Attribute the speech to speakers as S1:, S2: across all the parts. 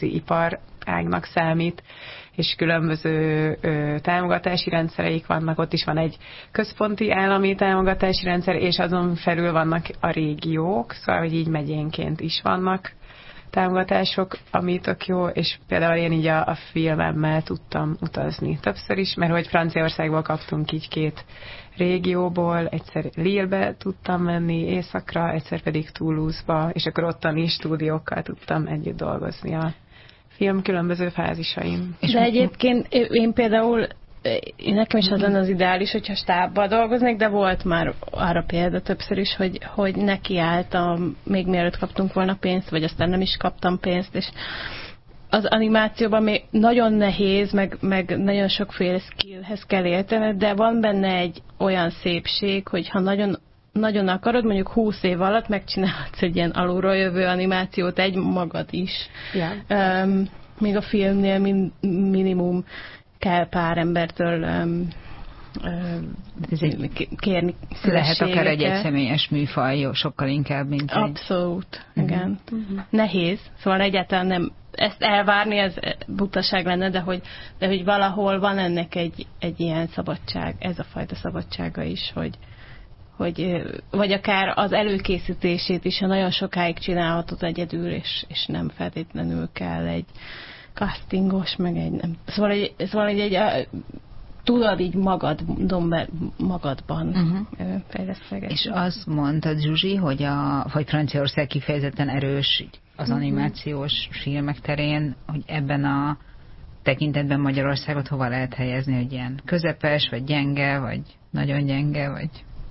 S1: iparágnak számít, és különböző támogatási rendszereik vannak. Ott is van egy központi állami támogatási rendszer, és azon felül vannak a régiók, szóval, hogy így megyénként is vannak támogatások, ami tök jó, és például én így a filmemmel tudtam utazni többször is, mert hogy Franciaországból kaptunk így 2 régióból, egyszer Lille-be tudtam menni északra, egyszer pedig Toulouse-ba, és akkor ottani stúdiókkal tudtam együtt dolgozni a film különböző fázisain.
S2: De egyébként én például, nekem is az lenne az ideális, hogyha stábban dolgoznék, de volt már arra példa többször is, hogy nekiálltam, még mielőtt kaptunk volna pénzt, vagy aztán nem is kaptam pénzt, és az animációban még nagyon nehéz, meg nagyon sokféle skillhez kell értened, de van benne egy olyan szépség, hogy ha nagyon, nagyon akarod, mondjuk 20 év alatt megcsinálhatsz egy ilyen alulról jövő animációt, egy magad is. Yeah. Még a filmnél minimum kell pár embertől kérni szívességeket.
S3: Lehet akár egy személyes műfaj, sokkal inkább, mint
S2: abszolút, igen. Nehéz, szóval egyáltalán nem, ezt elvárni, ez butaság lenne, de hogy valahol van ennek egy ilyen szabadság, ez a fajta szabadsága is, vagy akár az előkészítését is, ha nagyon sokáig csinálhatod egyedül, és nem feltétlenül kell egy castingos, meg egy nem. Szóval egy tudod így magadban fejlesztegetni.
S3: És azt mondtad, Zsuzsi, hogy Franciaország kifejezetten erős az animációs filmek terén, hogy ebben a tekintetben Magyarországot hova lehet helyezni, hogy ilyen közepes, vagy gyenge, vagy nagyon gyenge, vagy...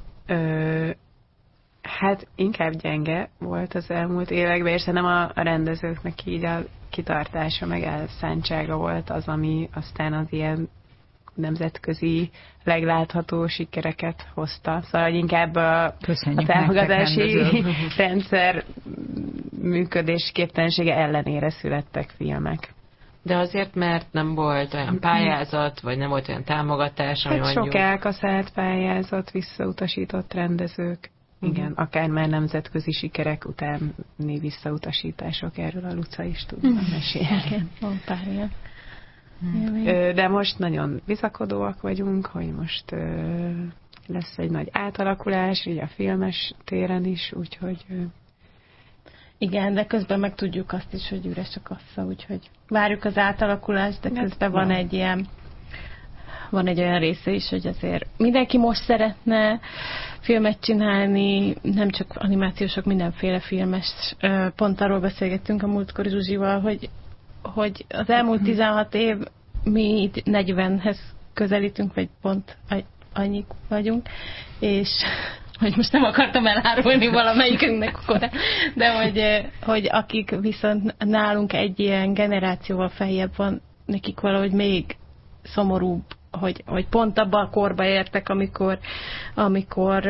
S1: Hát inkább gyenge volt az elmúlt években, és nem a rendezőknek így a kitartása, meg elszántsága volt az, ami aztán az ilyen nemzetközi leglátható sikereket hozta. Szóval inkább a támogatási rendszer működésképtelensége ellenére születtek filmek.
S4: De azért, mert nem volt olyan pályázat, vagy nem volt olyan támogatás, ami mondjuk...
S1: Sok elkaszált pályázat, visszautasított rendezők. Igen, akár már nemzetközi sikerek utáni visszautasítások, erről a Luca is tudna mesélni.
S2: Van pár ilyen.
S1: De most nagyon bizakodóak vagyunk, hogy most lesz egy nagy átalakulás, így a filmes téren is, úgyhogy...
S2: Igen, de közben meg tudjuk azt is, hogy üres a kassa, úgyhogy várjuk az átalakulást, de közben van egy olyan része is, hogy azért mindenki most szeretne filmet csinálni, nem csak animációsok, mindenféle filmes. Pont arról beszélgettünk a múltkor Zsuzsival, hogy az elmúlt 16 év mi itt 40-hez közelítünk, vagy pont annyik vagyunk, és hogy most nem akartam elárulni valamelyikünknek korán, de hogy akik viszont nálunk egy ilyen generációval feljebb van, nekik valahogy még szomorúbb, hogy pont abban a korba értek, amikor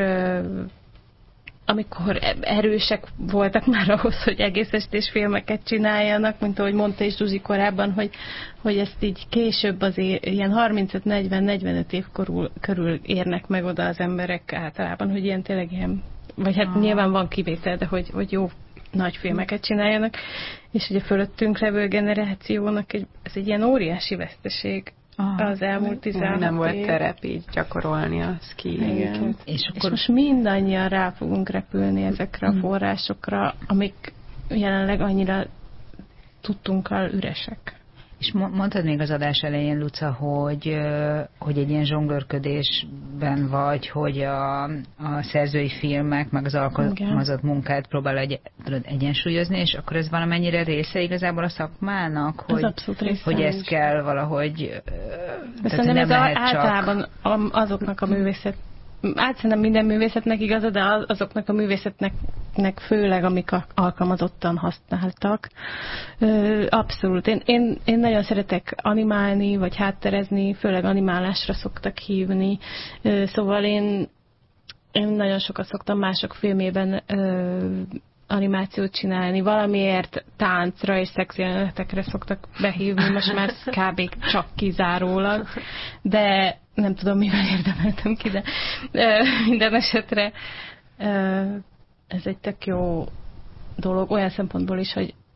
S2: erősek voltak már ahhoz, hogy egész estés filmeket csináljanak, mint ahogy mondta is Zsuzsi korábban, hogy ezt így később azért ilyen 35-40-45 év körül érnek meg oda az emberek általában, hogy ilyen tényleg ilyen, vagy hát nyilván van kivétel, de hogy jó nagy filmeket csináljanak, és ugye fölöttünk levő generációnak ez egy ilyen óriási veszteség. Az elmúlt 16
S1: nem volt terep így gyakorolni a skilljeiket.
S2: És most mindannyian rá fogunk repülni ezekre a forrásokra, amik jelenleg annyira tudtunkkal üresek.
S3: És mondtad még az adás elején, Luca, hogy egy ilyen zsonglőrködésben vagy, hogy a szerzői filmek, meg az alkalmazott munkát próbál egyensúlyozni, és akkor ez valamennyire része igazából a szakmának, hogy ezt kell valahogy...
S2: Szerintem ez általában azoknak a művészet, szerintem minden művészetnek igaz, de azoknak a művészetnek főleg, amik alkalmazottan használtak. Abszolút. Én nagyon szeretek animálni, vagy hátterezni, főleg animálásra szoktak hívni. Szóval én nagyon sokat szoktam mások filmében animációt csinálni. Valamiért táncra és szexjelenetekre szoktak behívni, most már kb. Csak kizárólag, de nem tudom, mivel érdemeltem ki, de minden esetre ez egy tök jó dolog, olyan szempontból is,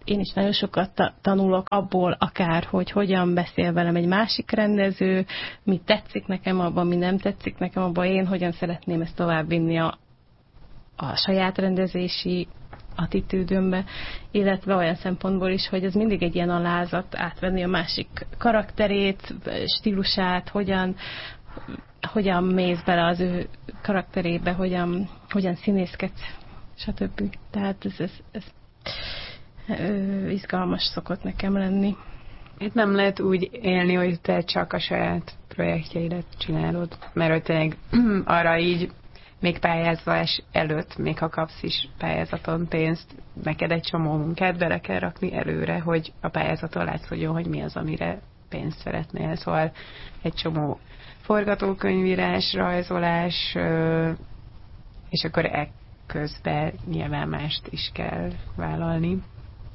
S2: én is nagyon sokat tanulok abból akár, hogy hogyan beszél velem egy másik rendező, mi tetszik nekem abban, mi nem tetszik nekem abban, én hogyan szeretném ezt továbbvinni a saját rendezési attitűdömbe, illetve olyan szempontból is, hogy ez mindig egy ilyen alázat átvenni a másik karakterét, stílusát, hogyan mész bele az ő karakterébe, hogyan színészkedsz, stb. Tehát ez izgalmas szokott nekem lenni.
S1: Itt nem lehet úgy élni, hogy te csak a saját projektjeidet csinálod, mert hogy tényleg arra így még pályázás előtt, még ha kapsz is pályázaton pénzt, neked egy csomó munkát bele kell rakni előre, hogy a pályázaton látszódjon, hogy mi az, amire pénzt szeretnél. Szóval egy csomó forgatókönyvírás, rajzolás, és akkor ekközben nyilván mást is kell vállalni.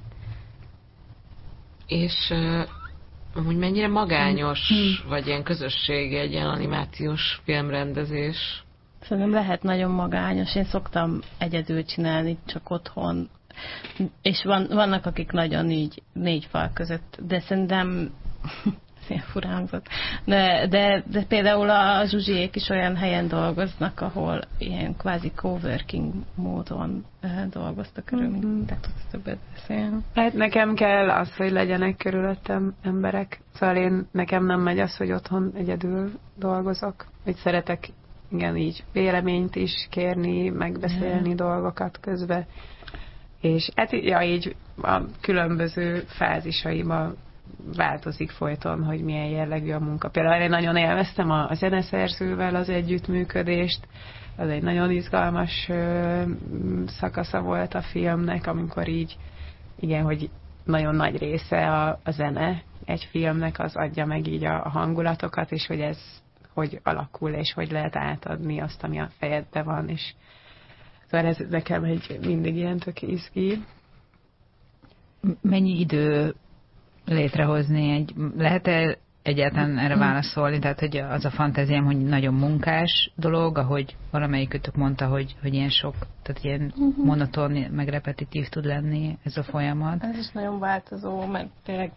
S4: És amúgy mennyire magányos, vagy ilyen közösség egy ilyen animációs filmrendezés?
S2: Szerintem lehet nagyon magányos. Én szoktam egyedül csinálni, csak otthon. És vannak, akik nagyon így 4 fal között, de szerintem ilyen furán hangzott. De például a Zsuzsiék is olyan helyen dolgoznak, ahol ilyen kvázi coworking módon dolgoztak körül, tehát tudsz többet beszélni.
S1: Hát nekem kell az, hogy legyenek körülöttem emberek. Szóval nekem nem megy az, hogy otthon egyedül dolgozok. Hogy szeretek igen, így véleményt is kérni, megbeszélni dolgokat közben. És hát így a különböző fázisaiban változik folyton, hogy milyen jellegű a munka. Például én nagyon élveztem a zeneszerzővel az együttműködést, az egy nagyon izgalmas szakasza volt a filmnek, amikor így, igen, hogy nagyon nagy része a zene egy filmnek, az adja meg így a hangulatokat, és hogy ez hogy alakul, és hogy lehet átadni azt, ami a fejedben van, és szóval ez nekem mindig ilyen tök izgi.
S3: Mennyi idő létrehozni lehet-e egyáltalán erre válaszolni? Tehát, hogy az a fantáziám, hogy nagyon munkás dolog, ahogy valamelyikőtök mondta, hogy ilyen sok, tehát ilyen monoton, meg repetitív tud lenni ez a folyamat.
S2: Ez is nagyon változó, mert tényleg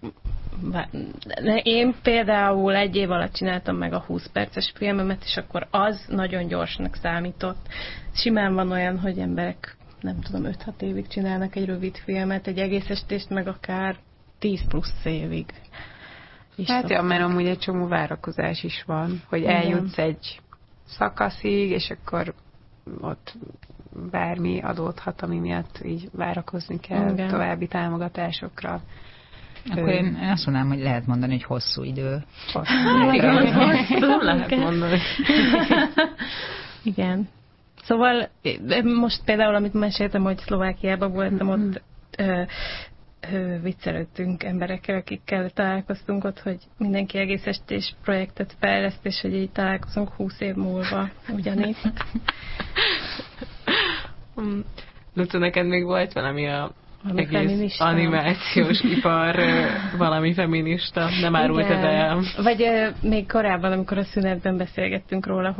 S2: én például 1 év alatt csináltam meg a 20 perces filmemet, és akkor az nagyon gyorsnak számított. Simán van olyan, hogy emberek, nem tudom, 5-6 évig csinálnak egy rövid filmet, egy egész estést, meg akár 10 plusz évig.
S1: Hát ja, mert amúgy egy csomó várakozás is van, hogy eljutsz egy szakaszig, és akkor ott bármi adódhat, ami miatt így várakozni kell további támogatásokra.
S3: Akkor én azt mondanám, hogy lehet mondani, hogy hosszú idő.
S4: Lehet mondani.
S2: Igen. Szóval most például, amit meséltem, hogy Szlovákiában voltam, ott viccelődtünk emberekkel, akikkel találkoztunk ott, hogy mindenki egész estés projektet fejleszt, és hogy így találkozunk 20 év múlva ugyanígy.
S4: Luca, neked még volt valami egész feminista. Animációs ipar, valami feminista, nem árultad el.
S2: Vagy még korábban, amikor a szünetben beszélgettünk róla,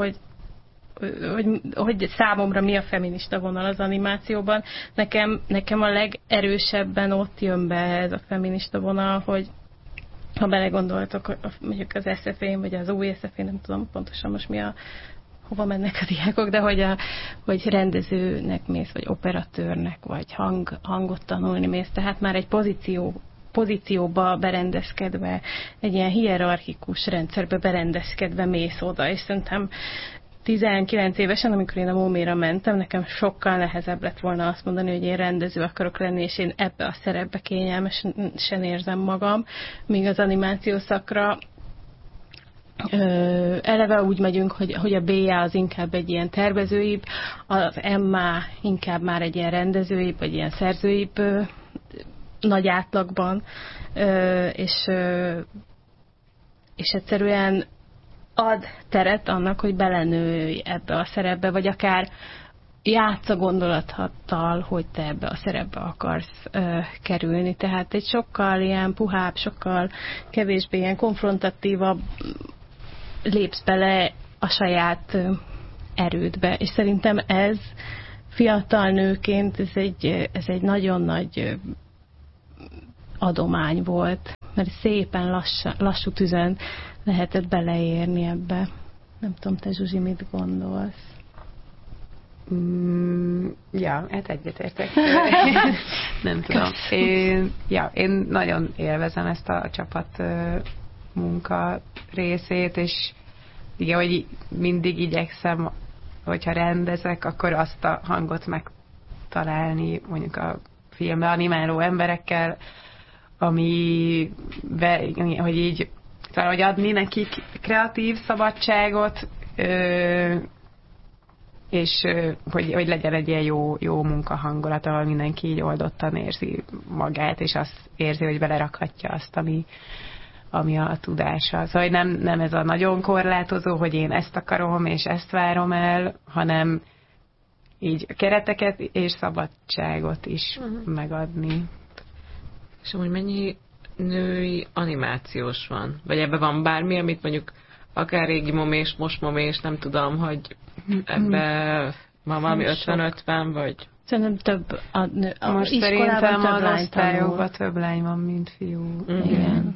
S2: hogy számomra mi a feminista vonal az animációban. Nekem a legerősebben ott jön be ez a feminista vonal, hogy ha belegondoltok, mondjuk az SZF-én, vagy az új SZF-én, nem tudom pontosan most hova mennek a diákok, de hogy rendezőnek mész, vagy operatőrnek, vagy hangot tanulni mész, tehát már egy pozícióba berendezkedve, egy ilyen hierarchikus rendszerbe berendezkedve mész oda, és szerintem 19 évesen, amikor én a Móméra mentem, nekem sokkal nehezebb lett volna azt mondani, hogy én rendező akarok lenni, és én ebbe a szerepbe kényelmesen érzem magam, míg az animáció szakra eleve úgy megyünk, hogy a BA az inkább egy ilyen tervezőibb, az MA inkább már egy ilyen rendezőibb, vagy ilyen szerzőibb nagy átlagban, és egyszerűen ad teret annak, hogy belenőj ebbe a szerepbe, vagy akár játsz a gondolattal, hogy te ebbe a szerepbe akarsz kerülni. Tehát egy sokkal ilyen puhább, sokkal kevésbé ilyen konfrontatívabb lépsz bele a saját erődbe. És szerintem ez fiatal nőként ez egy nagyon nagy adomány volt, mert szépen lassú tüzen lehetett beleérni ebbe. Nem tudom, te Zsuzsi, mit gondolsz?
S1: Ja, hát egyetértek. Nem tudom. Én nagyon élvezem ezt a csapat munka részét, és igen, hogy mindig igyekszem, hogyha rendezek, akkor azt a hangot megtalálni mondjuk a filmbe animáló emberekkel, hogy így hogy adni nekik kreatív szabadságot, és hogy legyen egy ilyen jó munkahangulat, ahol mindenki így oldottan érzi magát, és azt érzi, hogy belerakhatja azt, ami a tudása. Szóval hogy nem ez a nagyon korlátozó, hogy én ezt akarom, és ezt várom el, hanem így kereteket és szabadságot is megadni.
S4: És amúgy mennyi női animációs van? Vagy ebben van bármi, amit mondjuk akár régi momés, most momés, nem tudom, hogy ebben van valami 50-50, vagy...
S2: Szerintem több
S1: most szerintem az osztályokban több lány van, mint fiú.
S2: Igen.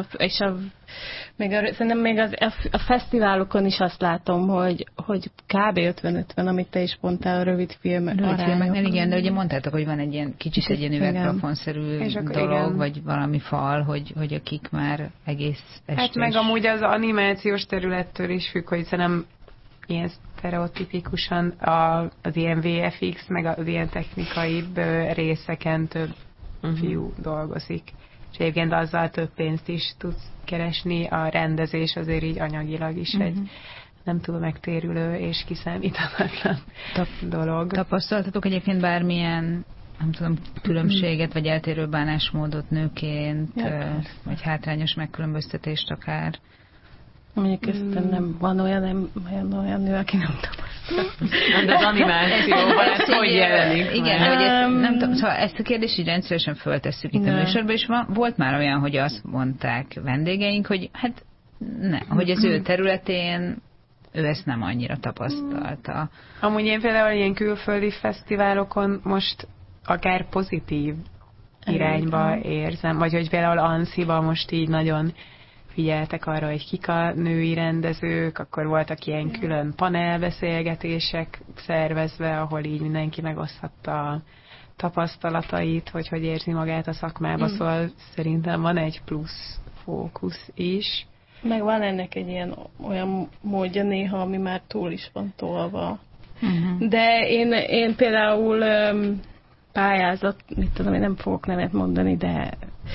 S2: Szerintem még a fesztiválokon is azt látom, hogy kb. 50-50, amit te is mondtál, a rövid filmeknél.
S3: Igen, de ugye mondtátok, hogy van egy ilyen kicsit egy ilyen üvegplafonszerű dolog, igen. Vagy valami fal, hogy akik már egész estés.
S1: Hát meg amúgy az animációs területtől is függ, hogy szerintem ilyen sztereotipikusan az ilyen VFX, meg az ilyen technikaibb részeken több fiú dolgozik. És egyébként azzal több pénzt is tudsz keresni, a rendezés azért így anyagilag is egy nem túl megtérülő és kiszámíthatatlan dolog.
S3: Tapasztaltatok egyébként bármilyen, nem tudom, különbséget, vagy eltérő bánásmódot nőként, vagy hátrányos megkülönböztetést akár?
S2: Mondjuk ezt nem van olyan nő, aki nem tapasztal.
S4: De az animációban ez hogy jelenik?
S3: Igen, hogy nem tudom, szóval ezt a kérdést így rendszeresen föltesszük itt a műsorban, és volt már olyan, hogy azt mondták vendégeink, hogy hát hogy az ő területén ő ezt nem annyira tapasztalta.
S1: Amúgy én például ilyen külföldi fesztiválokon most akár pozitív irányba érzem, vagy hogy például Annecy-ban most így nagyon figyeltek arra, hogy kik a női rendezők, akkor voltak ilyen külön panelbeszélgetések szervezve, ahol így mindenki megoszthatta a tapasztalatait, hogy érzi magát a szakmába, szóval szerintem van egy plusz fókusz is.
S2: Meg van ennek egy ilyen olyan módja néha, ami már túl is van tolva. De én például pályázat, mit tudom, én nem fogok nevet mondani, de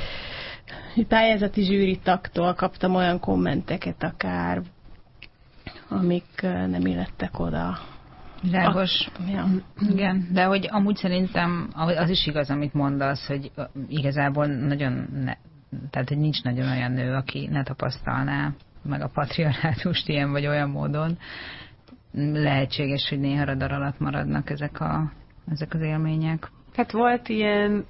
S2: pályázati zsűritaktól kaptam olyan kommenteket akár, amik nem illettek oda.
S3: Világos. Igen, de hogy amúgy szerintem az is igaz, amit mondasz, hogy igazából tehát hogy nincs nagyon olyan nő, aki ne tapasztalná meg a patriarchátust ilyen vagy olyan módon. Lehetséges, hogy néha radar alatt maradnak ezek az élmények.
S1: Hát volt ilyen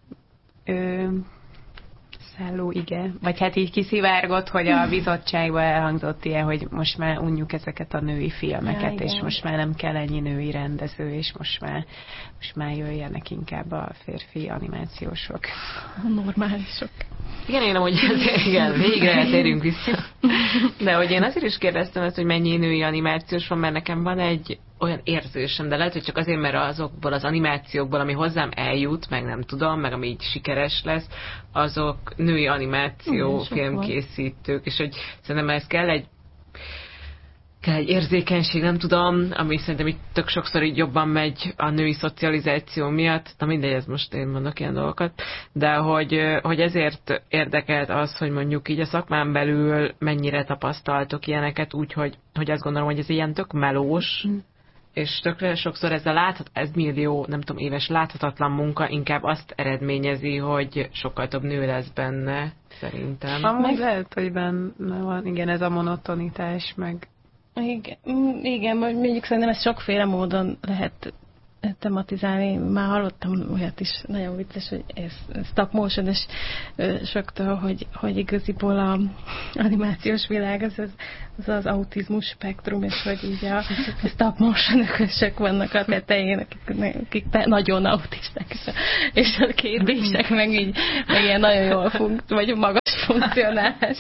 S1: szálló, igen. Vagy hát így kiszivárgott, hogy a bizottságban elhangzott ilyen, hogy most már unjuk ezeket a női filmeket, és most már nem kell ennyi női rendező, és most már jöjjenek inkább a férfi animációsok.
S2: A normálisok.
S4: Igen, én amúgy igen, végre eltérünk vissza. De hogy én azért is kérdeztem ezt, hogy mennyi női animációs van, mert nekem van egy olyan érzésem, de lehet, hogy csak azért, mert azokból az animációkból, ami hozzám eljut, meg nem tudom, meg ami így sikeres lesz, azok női animáció filmkészítők, és hogy szerintem ez kell egy érzékenység, nem tudom, ami szerintem itt tök sokszor így jobban megy a női szocializáció miatt, na mindegy, ez most én mondok ilyen dolgokat, de hogy ezért érdekelt az, hogy mondjuk így a szakmán belül mennyire tapasztaltok ilyeneket, úgyhogy azt gondolom, hogy ez ilyen tök melós, és tökre sokszor ez millió, nem tudom, éves láthatatlan munka inkább azt eredményezi, hogy sokkal több nő lesz benne, szerintem.
S1: Amúgy lehet, hogy benne van, igen, ez a monotonitás, meg
S2: igen, mondjuk szerintem ezt sokféle módon lehet tematizálni. Már hallottam olyat is, nagyon vicces, hogy ez stop motion-es soktól, hogy igaziból az animációs világ az autizmus spektrum, és hogy így a stop motion-ösök vannak a tetején, akik nagyon autisták, és a kérdések meg ilyen nagyon jól vagy magas funkcionálás.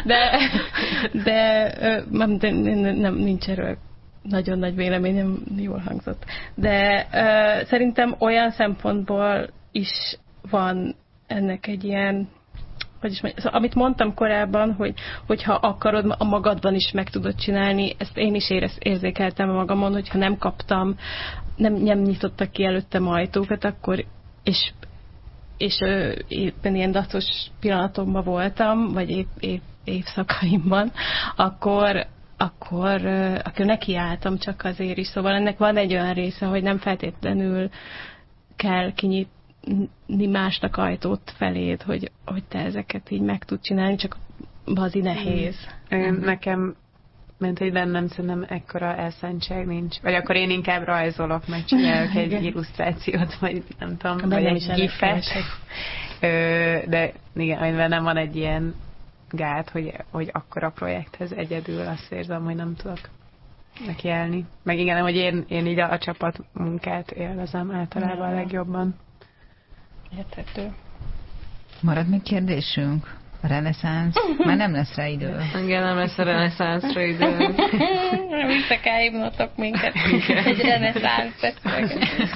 S2: De nem nincs erről nagyon nagy véleményem, jól hangzott. De szerintem olyan szempontból is van ennek egy ilyen, szóval, amit mondtam korábban, hogy ha akarod, a magadban is meg tudod csinálni, ezt én is érzékeltem magamon, hogyha nem kaptam, nem nyitottak ki előttem ajtókat, akkor, és éppen ilyen dacos pillanatomban voltam, vagy évszakaimban, akkor nekiálltam csak azért is. Szóval ennek van egy olyan része, hogy nem feltétlenül kell kinyitni másnak ajtót feléd, hogy te ezeket így meg tud csinálni, csak bazi nehéz.
S1: Nekem ment, hogy bennem szerintem ekkora elszántság nincs. Vagy akkor én inkább rajzolok, meg csinálok egy illusztrációt, vagy nem tudom, vagy egy gifet. De igen, bennem van egy ilyen gát, hogy akkora projekthez egyedül azt érzem, hogy nem tudok nekiállni. Meg igen, hogy én így a csapat munkát élvezem általában a legjobban.
S2: Érthető.
S3: Marad még kérdésünk? A reneszánsz? Már nem lesz rá idő.
S4: Igen, nem lesz a reneszánszra idő.
S2: Vissza kell hívnotok minket egy reneszánsz beszélgetést.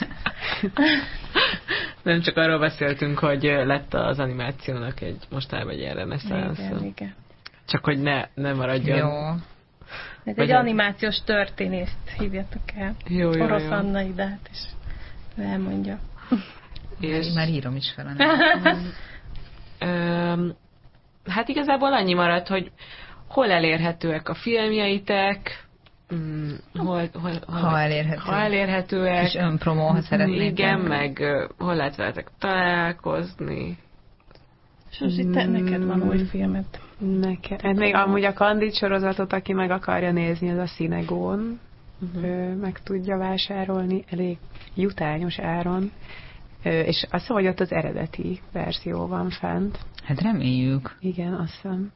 S4: Nem csak arról beszéltünk, hogy lett az animációnak mostában egy ilyen reneszánsz.
S2: Igen.
S4: Csak hogy ne maradjon.
S3: Jó.
S2: Ez egy animációs történészt hívjatok el.
S4: Jó.
S2: Orosz Anna Idát, és elmondja.
S3: És már írom is fel.
S4: Hát igazából annyi maradt, hogy hol elérhetőek a filmjeitek,
S3: ha elérhetőek. És önpromó, ha szeretnék.
S4: Igen, meg hol lehet veletek találkozni.
S2: Susi, neked van új filmet.
S1: Nekem. Hát még amúgy a Candid sorozatot, aki meg akarja nézni, az a Cinegón. Meg tudja vásárolni elég jutányos áron. És azt mondja, hogy ott az eredeti verzió van fent.
S3: Hát reméljük.
S1: Igen, azt hiszem.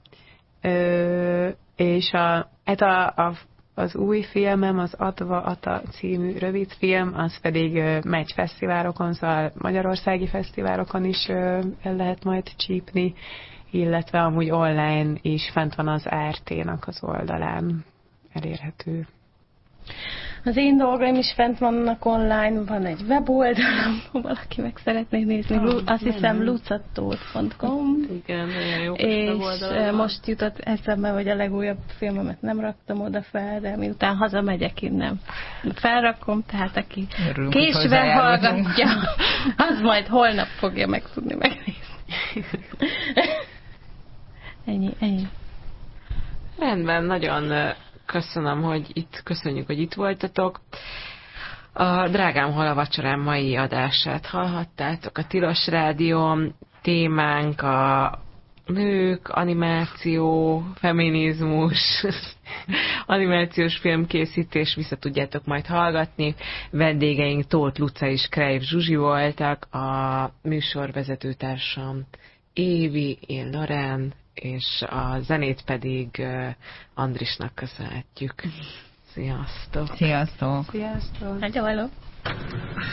S1: És az új filmem, az Adva Ata című rövidfilm, az pedig megy fesztiválokon, szóval magyarországi fesztiválokon is el lehet majd csípni, illetve amúgy online is fent van az ART-nak az oldalán elérhető.
S2: Az én dolgaim is fent vannak online, van egy weboldalam, ha valaki meg szeretné nézni, azt hiszem lucatót.com.
S4: Igen, nagyon jó.
S2: És most jutott eszembe, hogy a legújabb filmemet nem raktam oda fel, de miután hazamegyek innen, felrakom, tehát aki később hallgatja, az majd holnap fogja meg tudni megnézni. Ennyi.
S4: Rendben, nagyon köszönjük, hogy itt voltatok. A Drágám, hol a vacsorám mai adását hallhattátok a Tilos Rádión. Témánk a nők, animáció, feminizmus, animációs filmkészítés, vissza tudjátok majd hallgatni. Vendégeink Tóth Luca és Krejf Zsuzsi voltak, a műsorvezetőtársam Évi, én Norán, és a zenét pedig Andrisnak köszönhetjük. Sziasztok!
S3: Sziasztok!
S1: Sziasztok!
S2: Hello.